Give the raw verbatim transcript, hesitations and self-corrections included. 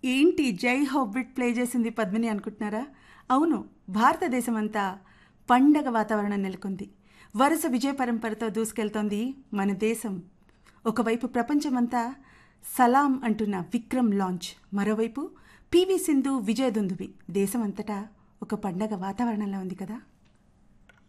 ఏంటి జై హోబిట్ ప్లే చేసింది పద్మిని అనుకుంటున్నారా? అవును, భారతదేశం అంతా పండగ వాతావరణం నెలకొంది. వరుస విజయ పరంపరతో దూసుకెళ్తోంది మన దేశం. ఒకవైపు ప్రపంచమంతా సలాం అంటున్న విక్రమ్ లాంచ్, మరోవైపు పివి సింధు విజయదుందుబి. దేశం అంతటా ఒక పండగ వాతావరణంలో ఉంది కదా.